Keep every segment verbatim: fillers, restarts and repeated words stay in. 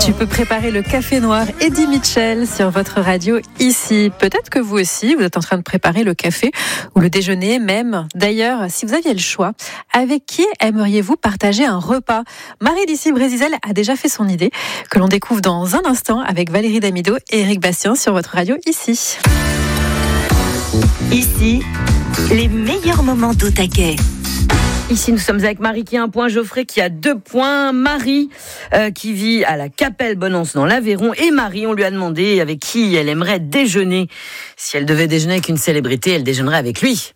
Tu peux préparer le café noir Eddie Mitchell sur votre radio ici. Peut-être que vous aussi, vous êtes en train de préparer le café ou le déjeuner même. D'ailleurs, si vous aviez le choix, avec qui aimeriez-vous partager un repas ? Marie d'ici Brésisel a déjà fait son idée, que l'on découvre dans un instant avec Valérie Damido et Eric Bastien sur votre radio ici. Ici, les meilleurs moments d'Au Taquet. Ici, nous sommes avec Marie qui a un point, Geoffrey qui a deux points. Marie, euh, qui vit à la Capelle Bonance dans l'Aveyron. Et Marie, on lui a demandé avec qui elle aimerait déjeuner. Si elle devait déjeuner avec une célébrité, elle déjeunerait avec lui.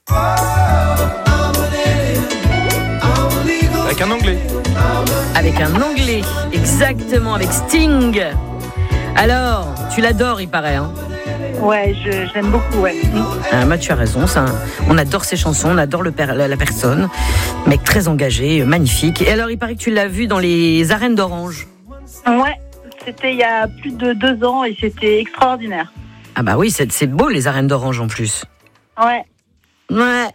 Avec un Anglais. Avec un Anglais, exactement, avec Sting. Alors, tu l'adores, il paraît, hein ? Ouais, je, j'aime beaucoup, ouais. Ah, bah, tu as raison, ça, on adore ses chansons, on adore le per, la, la personne. Mec très engagé, magnifique. Et alors, il paraît que tu l'as vu dans les arènes d'Orange. Ouais, c'était il y a plus de deux ans et c'était extraordinaire. Ah bah oui, c'est, c'est beau les arènes d'Orange en plus. Ouais. Ouais.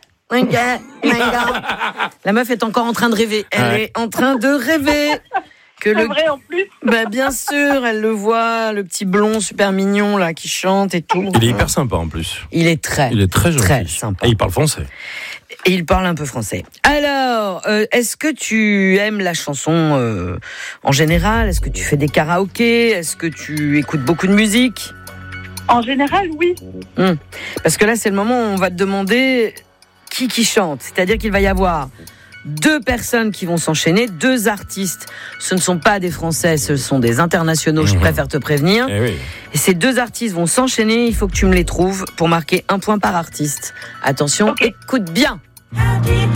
La meuf est encore en train de rêver. Elle ouais. est en train de rêver. Que C'est le... vrai en plus. Bah bien sûr, elle le voit, le petit blond super mignon là qui chante et tout. Il est hyper sympa en plus. Il est très, Il est très gentil. très sympa. Et il parle français. Et il parle un peu français. Alors, euh, est-ce que tu aimes la chanson euh, en général ? Est-ce que tu fais des karaokés ? Est-ce que tu écoutes beaucoup de musique ? En général, oui. Hum. Parce que là, c'est le moment où on va te demander qui qui chante. C'est-à-dire qu'il va y avoir deux personnes qui vont s'enchaîner, deux artistes. Ce ne sont pas des Français, ce sont des internationaux, je préfère te prévenir. Eh oui. Et ces deux artistes vont s'enchaîner, il faut que tu me les trouves pour marquer un point par artiste. Attention, Okay. Écoute bien.